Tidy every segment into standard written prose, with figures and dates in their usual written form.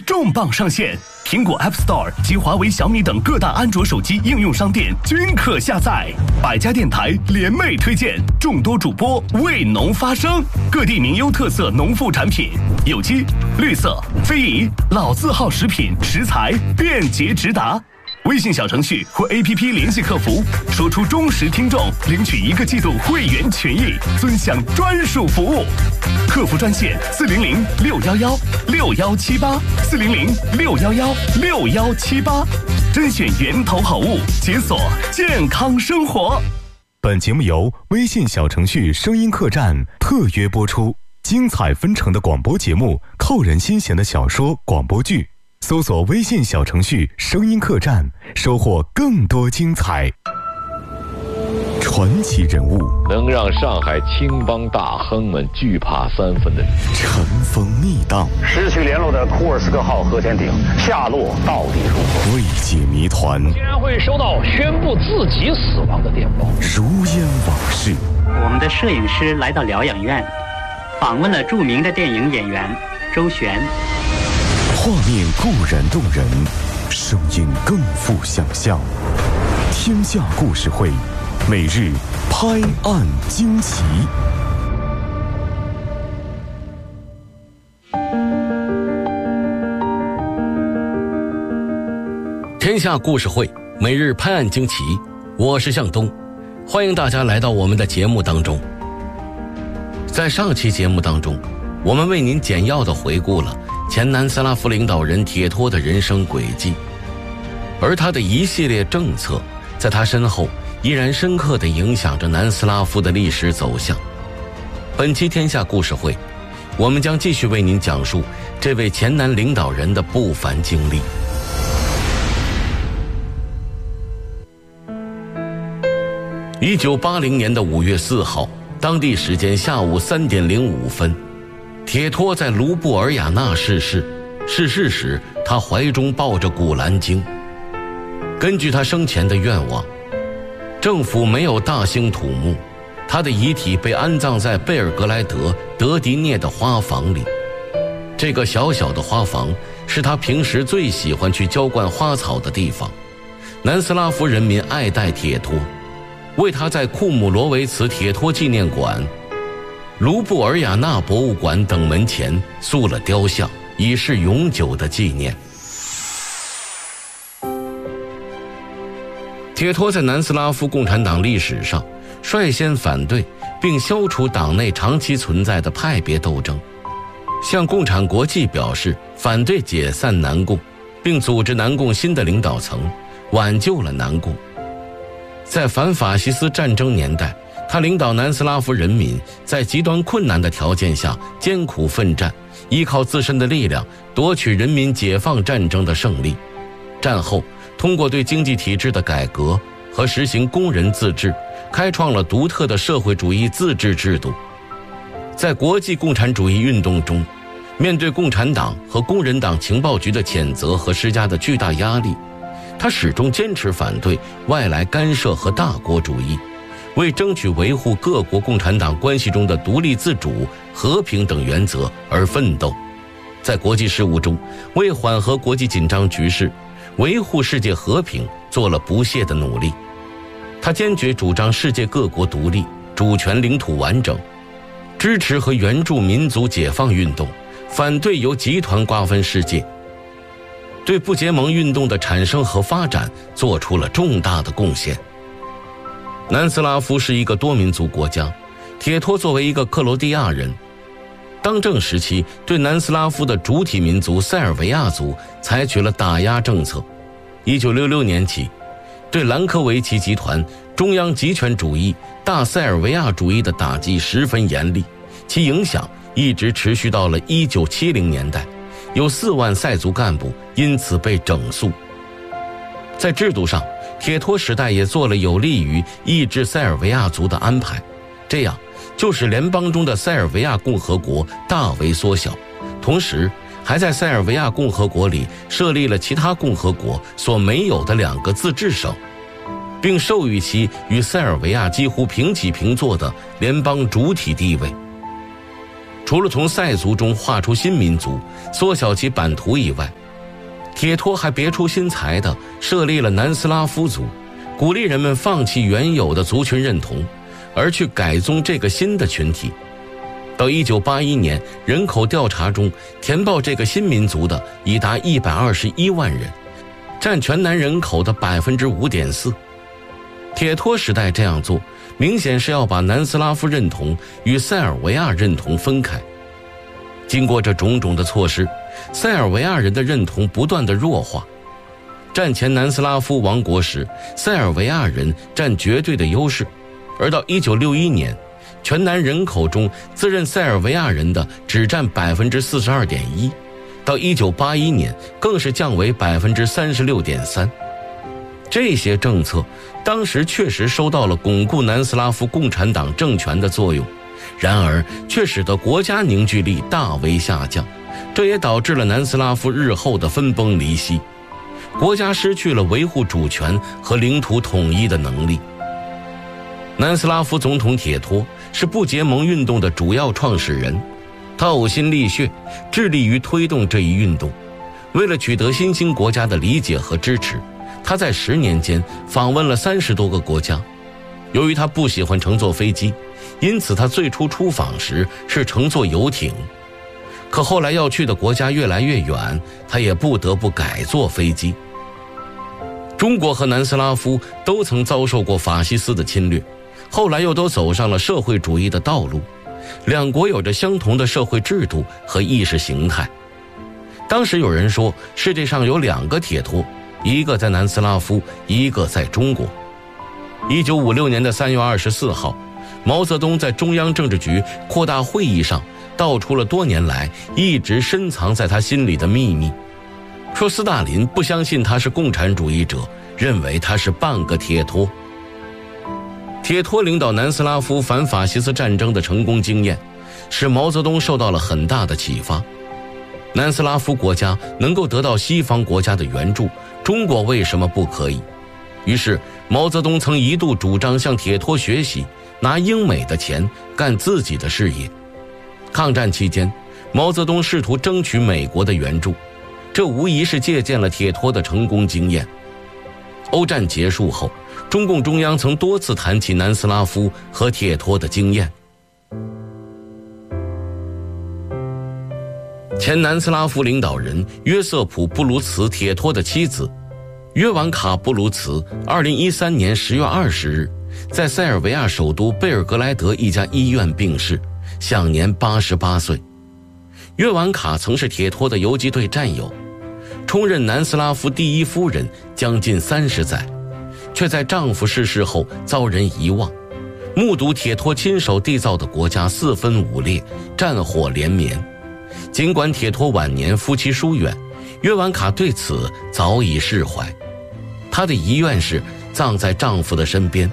重磅上线，苹果 App Store 及华为、小米等各大安卓手机应用商店均可下载。百家电台联袂推荐，众多主播为农发声，各地名优特色农副产品，有机、绿色、非遗、老字号食品食材便捷直达。微信小程序或 APP 联系客服，说出忠实听众，领取1个季度会员权益，尊享专属服务。客服专线400-611611-6178，400-611611-6178，甄选源头好物，解锁健康生活。 本节目由微信小程序声音客栈特约播出，精彩纷呈的广播节目，扣人心弦的小说广播剧。搜索微信小程序声音客栈，收获更多精彩。传奇人物， 能让上海青帮大亨们惧怕3分的人， 尘封密档， 失去联络的库尔斯克号核潜艇下落到底如何？ 未解谜团， 竟然会收到宣布自己死亡的电报， 如烟往事。 我们的摄影师来到疗养院，访问了著名的电影演员周璇。 画面固然动人，声音更富想象。天下故事会，每日拍案惊奇。 天下故事会，每日拍案惊奇。我是向东，欢迎大家来到我们的节目当中。在上期节目当中，我们为您简要地回顾了前南斯拉夫领导人铁托的人生轨迹，而他的一系列政策在他身后依然深刻地影响着南斯拉夫的历史走向。本期天下故事会，我们将继续为您讲述这位前南领导人的不凡经历。1980年的5月4号，当地时间下午3点05分，铁托在卢布尔雅纳逝世。逝世时，他怀中抱着古兰经。根据他生前的愿望，政府没有大兴土木，他的遗体被安葬在贝尔格莱德德迪涅的花房里。这个小小的花房是他平时最喜欢去浇灌花草的地方。南斯拉夫人民爱戴铁托，为他在库姆罗维茨铁托纪念馆、卢布尔雅纳博物馆等门前塑了雕像，以示永久的纪念。铁托在南斯拉夫共产党历史上率先反对并消除党内长期存在的派别斗争，向共产国际表示反对解散南共，并组织南共新的领导层，挽救了南共。在反法西斯战争年代，他领导南斯拉夫人民在极端困难的条件下艰苦奋战，依靠自身的力量夺取人民解放战争的胜利。战后，通过对经济体制的改革和实行工人自治，开创了独特的社会主义自治制度。在国际共产主义运动中，面对共产党和工人党情报局的谴责和施加的巨大压力，他始终坚持反对外来干涉和大国主义，为争取维护各国共产党关系中的独立自主、和平等原则而奋斗。在国际事务中，为缓和国际紧张局势、维护世界和平做了不懈的努力。他坚决主张世界各国独立、主权领土完整，支持和援助民族解放运动，反对由集团瓜分世界，对不结盟运动的产生和发展做出了重大的贡献。南斯拉夫是一个多民族国家，铁托作为一个克罗地亚人，当政时期对南斯拉夫的主体民族塞尔维亚族采取了打压政策。1966年起，对兰科维奇集团中央集权主义、大塞尔维亚主义的打击十分严厉，其影响一直持续到了1970年代，有4万塞族干部因此被整肃。在制度上，铁托时代也做了有利于抑制塞尔维亚族的安排，这样就使联邦中的塞尔维亚共和国大为缩小，同时还在塞尔维亚共和国里设立了其他共和国所没有的2个自治省，并授予其与塞尔维亚几乎平起平坐的联邦主体地位。 除了从塞族中划出新民族，缩小其版图以外，铁托还别出心裁地设立了南斯拉夫族，鼓励人们放弃原有的族群认同，而去改宗这个新的群体。到1981年，人口调查中填报这个新民族的已达121万人，占全南人口的 5.4%。铁托时代这样做，明显是要把南斯拉夫认同与塞尔维亚认同分开。经过这种种的措施，塞尔维亚人的认同不断的弱化。战前南斯拉夫亡国时，塞尔维亚人占绝对的优势，而到1961年，全南人口中自认塞尔维亚人的只占 42.1%， 到1981年更是降为 36.3%。这些政策当时确实收到了巩固南斯拉夫共产党政权的作用，然而却使得国家凝聚力大为下降，这也导致了南斯拉夫日后的分崩离析，国家失去了维护主权和领土统一的能力。南斯拉夫总统铁托是不结盟运动的主要创始人，他呕心沥血，致力于推动这一运动。为了取得新兴国家的理解和支持，他在10年间访问了30多个国家。由于他不喜欢乘坐飞机，因此他最初出访时是乘坐游艇。可后来要去的国家越来越远，他也不得不改坐飞机。中国和南斯拉夫都曾遭受过法西斯的侵略，后来又都走上了社会主义的道路，两国有着相同的社会制度和意识形态。当时有人说，世界上有2个铁托，一个在南斯拉夫，一个在中国。1956年的3月24号，毛泽东在中央政治局扩大会议上道出了多年来一直深藏在他心里的秘密，说斯大林不相信他是共产主义者，认为他是半个铁托。铁托领导南斯拉夫反法西斯战争的成功经验，使毛泽东受到了很大的启发。南斯拉夫国家能够得到西方国家的援助，中国为什么不可以？于是毛泽东曾一度主张向铁托学习，拿英美的钱干自己的事业。抗战期间，毛泽东试图争取美国的援助，这无疑是借鉴了铁托的成功经验。欧战结束后，中共中央曾多次谈起南斯拉夫和铁托的经验。前南斯拉夫领导人约瑟普·布卢茨铁托的妻子约婉卡·布卢茨2013年10月20日在塞尔维亚首都贝尔格莱德一家医院病逝，享年88岁。约婉卡曾是铁托的游击队战友，充任南斯拉夫第1夫人将近30载，却在丈夫逝世后遭人遗忘，目睹铁托亲手缔造的国家4分5裂，战火连绵。尽管铁托晚年夫妻疏远，约婉卡对此早已释怀，她的遗愿是葬在丈夫的身边。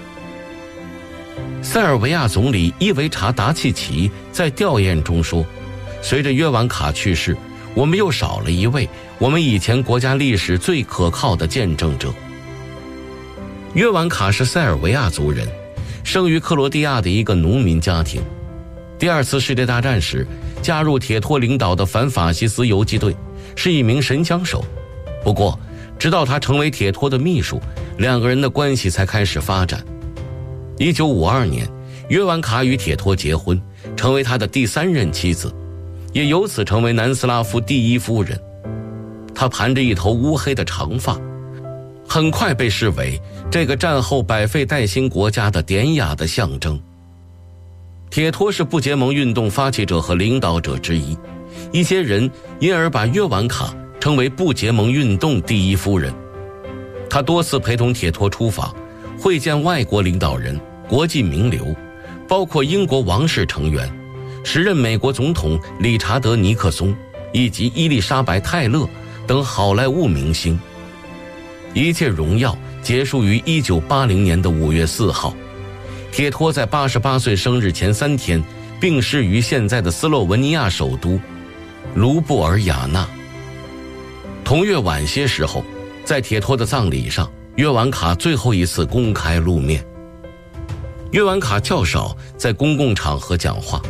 塞尔维亚总理伊维查·达契奇在吊唁中说，随着约婉卡去世，我们又少了一位我们以前国家历史最可靠的见证者。约婉卡是塞尔维亚族人，生于克罗地亚的一个农民家庭。第2次世界大战时，加入铁托领导的反法西斯游击队，是一名神枪手。不过，直到他成为铁托的秘书，2个人的关系才开始发展。1952年，约婉卡与铁托结婚，成为他的第3任妻子，也由此成为南斯拉夫第1夫人。她盘着一头乌黑的长发，很快被视为这个战后百废待兴国家的典雅的象征。铁托是不结盟运动发起者和领导者之一，一些人因而把约婉卡称为不结盟运动第1夫人。他多次陪同铁托出访，会见外国领导人、国际名流，包括英国王室成员、时任美国总统理查德·尼克松以及伊丽莎白·泰勒等好莱坞明星。一切荣耀结束于1980年的5月4号，铁托在88岁生日前3天病逝于现在的斯洛文尼亚首都卢布尔雅纳。同月晚些时候，在铁托的葬礼上，约婉卡最后一次公开露面。约婉卡较少在公共场合讲话，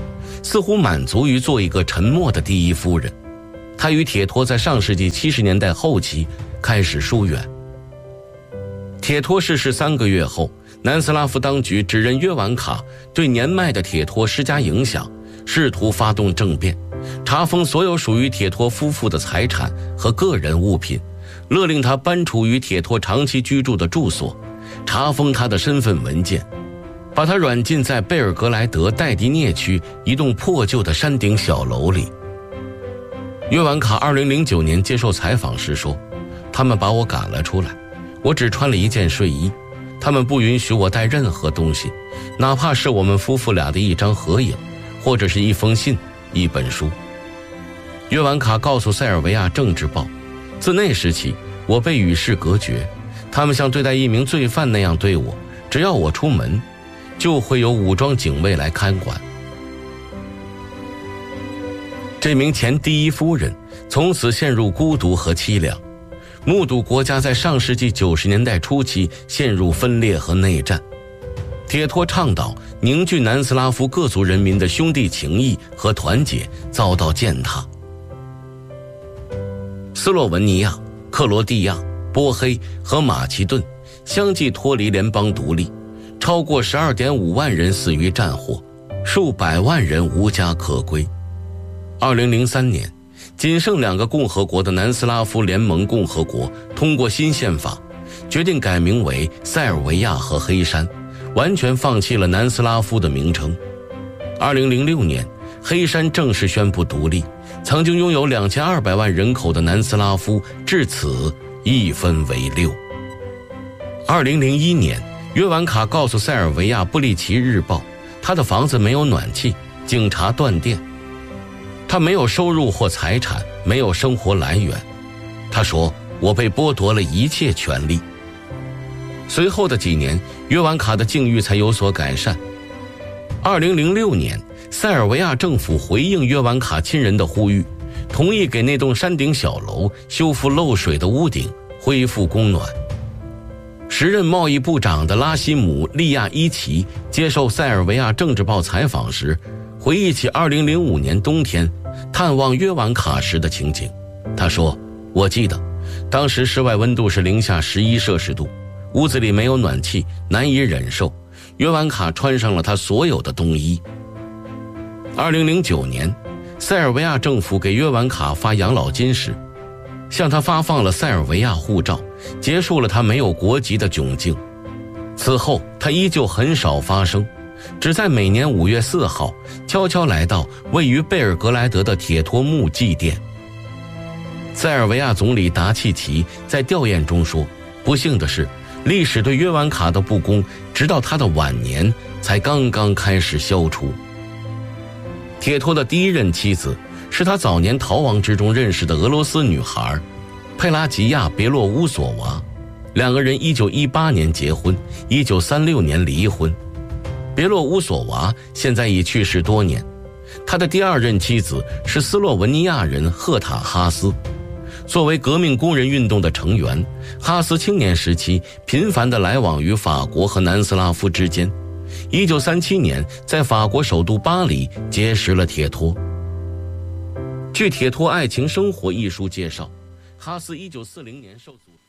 似乎满足于做一个沉默的第一夫人。她与铁托在上世纪70年代后期开始疏远。铁托逝世3个月后，南斯拉夫当局指认约晚卡对年迈的铁托施加影响，试图发动政变，查封所有属于铁托夫妇的财产和个人物品，勒令他搬出与铁托长期居住的住所，查封他的身份文件，把他软禁在贝尔格莱德戴迪涅区一栋破旧的山顶小楼里。约晚卡2009年接受采访时说，他们把我赶了出来，我只穿了一件睡衣，他们不允许我带任何东西，哪怕是我们夫妇俩的一张合影，或者是一封信、一本书。约晚卡告诉塞尔维亚政治报，自那时起我被与世隔绝，他们像对待一名罪犯那样对我，只要我出门就会有武装警卫来看管。这名前第一夫人从此陷入孤独和凄凉，目睹国家在上世纪90年代初期陷入分裂和内战。铁托倡导凝聚南斯拉夫各族人民的兄弟情谊和团结遭到践踏。斯洛文尼亚、克罗地亚、波黑和马其顿相继脱离联邦独立，超过12.5万人死于战火，数百万人无家可归。2003年，仅剩2个共和国的南斯拉夫联盟共和国通过新宪法，决定改名为塞尔维亚和黑山，完全放弃了南斯拉夫的名称。2006年，黑山正式宣布独立，曾经拥有2200万人口的南斯拉夫至此一分为6。2001年，约晚卡告诉塞尔维亚布利奇日报，他的房子没有暖气，警察断电，他没有收入或财产，没有生活来源。他说，我被剥夺了一切权利。随后的几年，约晚卡的境遇才有所改善。2006年，塞尔维亚政府回应约晚卡亲人的呼吁，同意给那栋山顶小楼修复漏水的屋顶，恢复供暖。时任贸易部长的拉西姆·利亚伊奇接受塞尔维亚政治报采访时，回忆起2005年冬天探望约晚卡时的情景。他说，我记得当时室外温度是-11摄氏度，屋子里没有暖气，难以忍受。约晚卡穿上了他所有的冬衣。2009年，塞尔维亚政府给约晚卡发养老金时，向他发放了塞尔维亚护照，结束了他没有国籍的窘境。此后他依旧很少发声，只在每年5月4号悄悄来到位于贝尔格莱德的铁托墓祭奠。塞尔维亚总理达契奇在吊唁中说，不幸的是，历史对约晚卡的不公直到他的晚年才刚刚开始消除。铁托的第一任妻子是他早年逃亡之中认识的俄罗斯女孩佩拉吉亚·别洛乌索娃，两个人1918年结婚，1936年离婚。别洛乌索娃现在已去世多年。他的第二任妻子是斯洛文尼亚人赫塔哈斯。作为革命工人运动的成员，哈斯青年时期频繁地来往于法国和南斯拉夫之间。1937年在法国首都巴黎结识了铁托。据《铁托爱情生活》一书介绍，哈斯1940年受组